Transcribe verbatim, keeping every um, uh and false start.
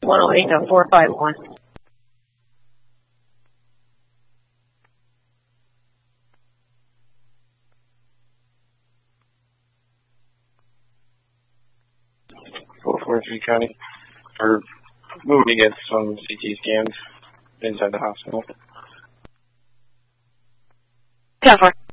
one oh eight to four five one. four forty-three County. Or moving to get some C T scans inside the hospital. ten four.